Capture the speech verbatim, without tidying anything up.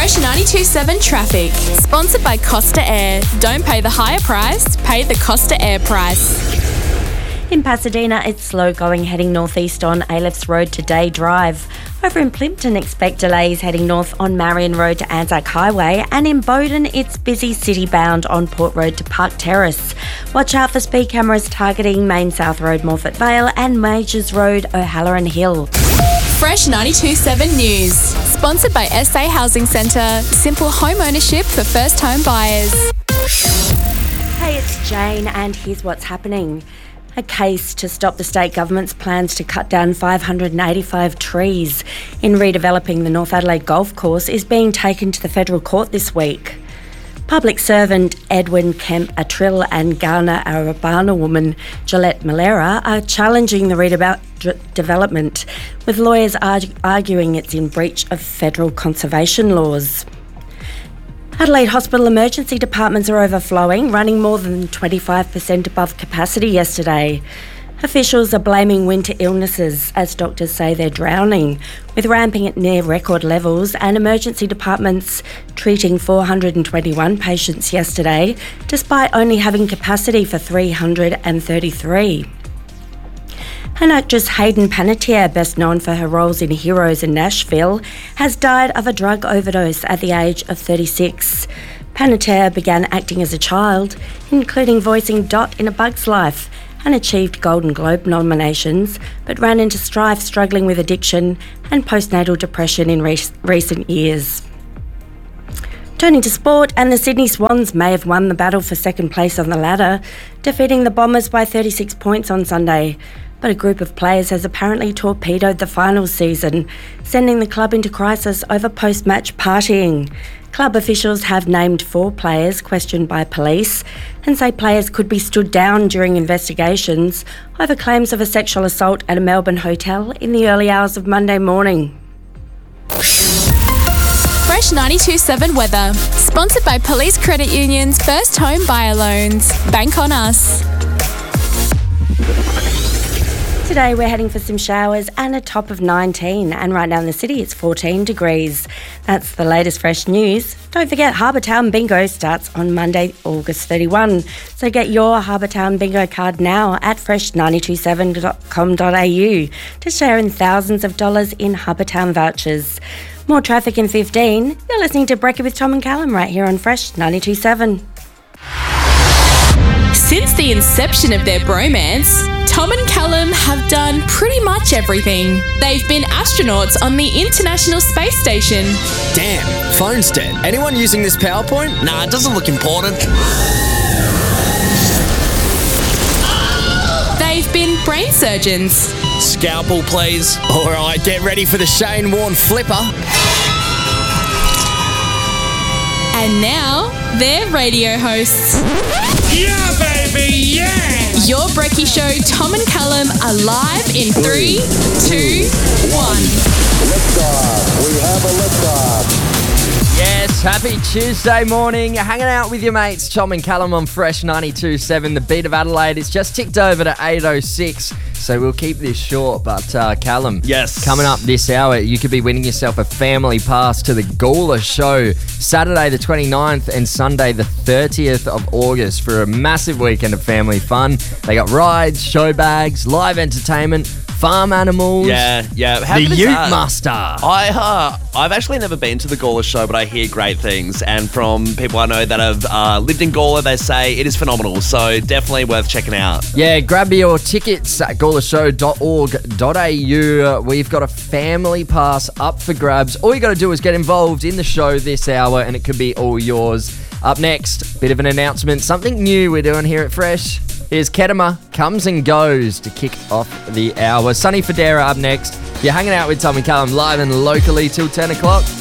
Fresh ninety-two seven Traffic. Sponsored by Costa Air. Don't pay the higher price, pay the Costa Air price. In Pasadena, it's slow going heading northeast on Aleph Road to Day Drive. Over in Plimpton, expect delays heading north on Marion Road to Anzac Highway. And in Bowden, it's busy city-bound on Port Road to Park Terrace. Watch out for speed cameras targeting Main South Road, Morphett Vale and Majors Road, O'Halloran Hill. Fresh ninety-two seven News. Sponsored by S A Housing Centre. Simple home ownership for first home buyers. Hey, it's Jane and here's what's happening. A case to stop the state government's plans to cut down five hundred eighty-five trees in redeveloping the North Adelaide Golf Course is being taken to the federal court this week. Public servant Edwin Kemp Atrill and Ghana Arabana woman Gillette Malera are challenging the redevelopment, with lawyers argue- arguing it's in breach of federal conservation laws. Adelaide Hospital emergency departments are overflowing, running more than twenty-five percent above capacity yesterday. Officials are blaming winter illnesses as doctors say they're drowning, with ramping at near record levels and emergency departments treating four hundred twenty-one patients yesterday, despite only having capacity for three hundred thirty-three. And actress Hayden Panettiere, best known for her roles in Heroes in Nashville, has died of a drug overdose at the age of thirty-six. Panettiere began acting as a child, including voicing Dot in A Bug's Life, and achieved Golden Globe nominations, but ran into strife struggling with addiction and postnatal depression in re- recent years. Turning to sport, and the Sydney Swans may have won the battle for second place on the ladder, defeating the Bombers by thirty-six points on Sunday. But a group of players has apparently torpedoed the finals season, sending the club into crisis over post-match partying. Club officials have named four players questioned by police and say players could be stood down during investigations over claims of a sexual assault at a Melbourne hotel in the early hours of Monday morning. Fresh ninety-two seven Weather. Sponsored by Police Credit Union's First Home Buyer Loans. Bank on us. Today we're heading for some showers and a top of nineteen, and right now in the city it's fourteen degrees. That's the latest fresh news. Don't forget Harbour Town Bingo starts on Monday, August thirty-first. So get your Harbour Town Bingo card now at fresh nine two seven dot com dot a u to share in thousands of dollars in Harbour Town vouchers. More traffic in fifteen. You're listening to Brekkie with Tom and Callum right here on Fresh ninety-two seven. Since the inception of their bromance, Tom and Callum have done pretty much everything. They've been astronauts on the International Space Station. Damn, phone's dead. Anyone using this PowerPoint? Nah, it doesn't look important. They've been brain surgeons. Scalpel, please. All right, get ready for the Shane Warne flipper. And now, they're radio hosts. Yeah, baby, yeah! Your Brekkie Show, Tom and Callum, are live in three, two, one. Liftoff. We have a liftoff. Yes, happy Tuesday morning. You're hanging out with your mates, Tom and Callum on Fresh ninety-two seven. The beat of Adelaide is just ticked over to eight oh six, so we'll keep this short. But uh, Callum, yes, coming up this hour, you could be winning yourself a family pass to the Gawler Show, Saturday the twenty-ninth and Sunday the thirtieth of August for a massive weekend of family fun. They got rides, show bags, live entertainment, farm animals. Yeah, yeah. How the good is Ute that? Muster. I, uh, I've actually never been to the Gawler Show, but I hear great things. And from people I know that have uh, lived in Gawler, they say it is phenomenal. So definitely worth checking out. Yeah, grab your tickets at gawler show dot org dot a u. We've got a family pass up for grabs. All you got to do is get involved in the show this hour, and it could be all yours. Up next, bit of an announcement. Something new we're doing here at Fresh. Here's Kedema, Comes and Goes to kick off the hour. Sonny Fodera up next. You're hanging out with Tom and Callum live and locally till ten o'clock.